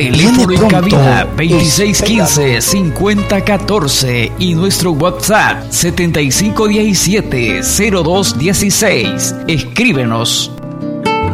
Teléfono en cabina 2615-5014 y nuestro WhatsApp 7517-0216. Escríbenos.